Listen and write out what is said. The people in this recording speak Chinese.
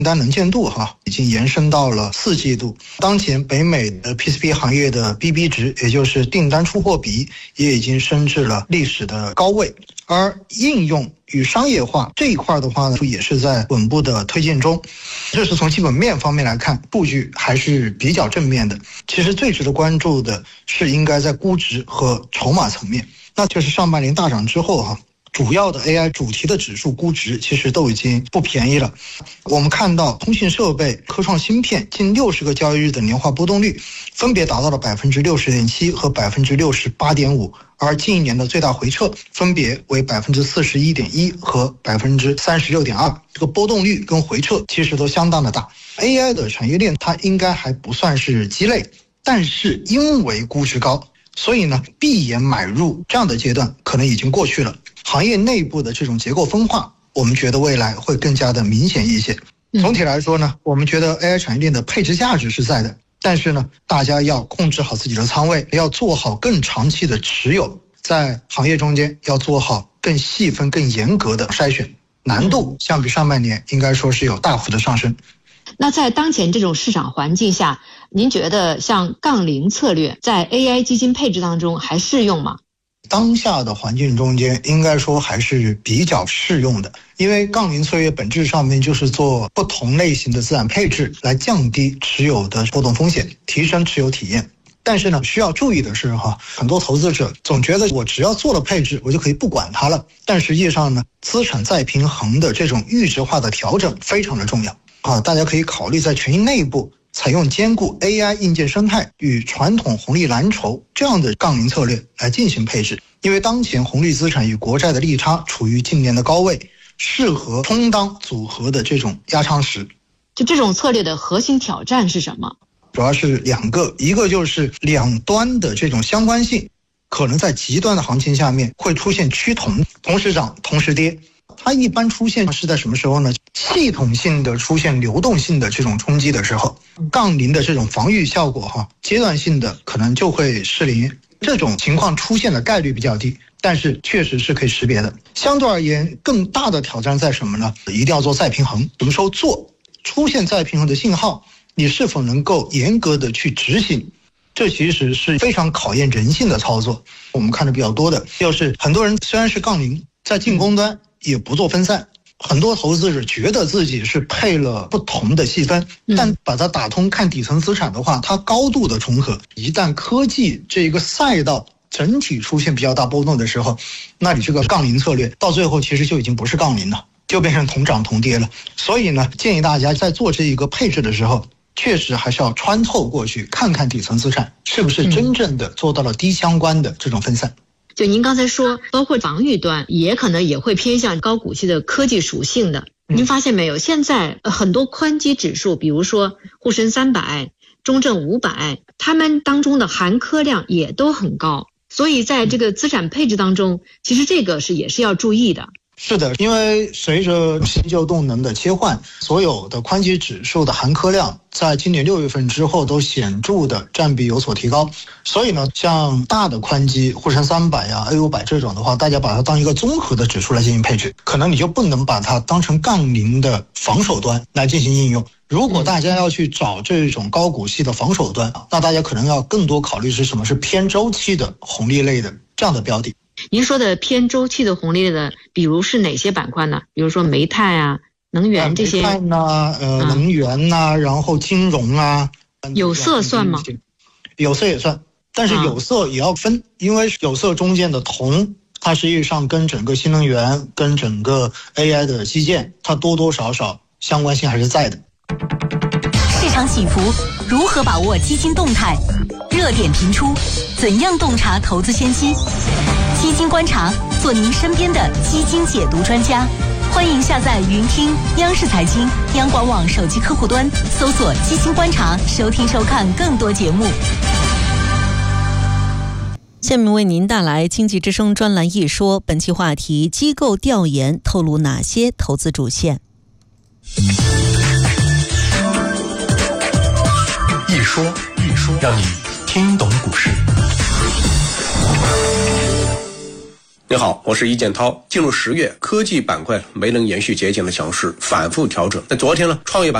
单能见度已经延伸到了4季度。当前北美的 PCB 行业的 BB 值，也就是订单出货比，也已经升至了历史的高位。而应用与商业化这一块的话呢，也是在稳步的推进中。这是从基本面方面来看，数据还是比较正面的。其实最值得关注的是应该在估值和筹码层面，那就是上半年大涨之后主要的 AI 主题的指数估值其实都已经不便宜了。我们看到通信设备、科创芯片近60个交易日的年化波动率分别达到了 60.7% 和 68.5%， 而近一年的最大回撤分别为 41.1% 和 36.2%。 这个波动率跟回撤其实都相当的大。 AI 的产业链它应该还不算是鸡肋，但是因为估值高，所以呢闭眼买入这样的阶段可能已经过去了。行业内部的这种结构分化，我们觉得未来会更加的明显一些。总体来说呢，我们觉得 AI 产业链的配置价值是在的，但是呢大家要控制好自己的仓位，要做好更长期的持有，在行业中间要做好更细分更严格的筛选，难度相比上半年应该说是有大幅的上升。 那在当前这种市场环境下，您觉得像杠铃策略在 AI 基金配置当中还适用吗？ 当下的环境中间应该说还是比较适用的，因为杠铃策略本质上面就是做不同类型的资产配置，来降低持有的波动风险，提升持有体验。但是呢，需要注意的是很多投资者总觉得我只要做了配置，我就可以不管它了。但实际上呢，资产再平衡的这种预值化的调整非常的重要大家可以考虑在权益内部采用兼顾 AI 硬件生态与传统红利蓝筹这样的杠铃策略来进行配置。因为当前红利资产与国债的利差处于近年的高位，适合充当组合的这种压舱石。 就这种策略的核心挑战是什么？ 主要是2个，一个就是两端的这种相关性，可能在极端的行情下面会出现趋同，同时涨同时跌。它一般出现是在什么时候呢？系统性的出现流动性的这种冲击的时候，杠铃的这种防御效果阶段性的可能就会失灵。这种情况出现的概率比较低，但是确实是可以识别的。相对而言，更大的挑战在什么呢？一定要做再平衡。什么时候做？出现再平衡的信号，你是否能够严格的去执行？这其实是非常考验人性的操作。我们看的比较多的就是很多人虽然是杠铃，在进攻端也不做分散，很多投资者觉得自己是配了不同的细分，但把它打通看底层资产的话，它高度的重合。一旦科技这个赛道整体出现比较大波动的时候，那你这个杠铃策略到最后其实就已经不是杠铃了，就变成同涨同跌了。所以呢，建议大家在做这一个配置的时候，确实还是要穿透过去看看底层资产是不是真正的做到了低相关的这种分散。 就您刚才说，包括防御端也可能也会偏向高股息的科技属性的。您发现没有，现在很多宽基指数，比如说沪深300、中证500，它们当中的含科量也都很高，所以在这个资产配置当中，其实这个也是要注意的。 是的，因为随着新旧动能的切换，所有的宽基指数的含科量在今年6月份之后都显著的占比有所提高。所以呢，像大的宽基沪深300呀、A500这种的话，大家把它当一个综合的指数来进行配置，可能你就不能把它当成杠铃的防守端来进行应用。如果大家要去找这种高股息的防守端，那大家可能要更多考虑是什么？是偏周期的红利类的这样的标的。 您说的偏周期的红利的，比如是哪些板块呢？比如说煤炭啊、能源这些。 煤炭啊，能源啊，然后金融啊。 有色算吗？ 有色也算，但是有色也要分，因为有色中间的铜，它实际上跟整个新能源、跟整个 AI 的基建，它多多少少相关性还是在的。 市场起伏，如何把握基金动态？热点频出，怎样洞察投资先机？基金观察，做您身边的基金解读专家。欢迎下载云听央视财经、央广网手机客户端，搜索基金观察，收听收看更多节目。 下面为您带来经济之声专栏一说，本期话题：机构调研透露哪些投资主线？ 一说，让你听懂股市。 你好，我是易建涛。进入10月，科技板块没能延续节前的强势，反复调整。那昨天呢，创业板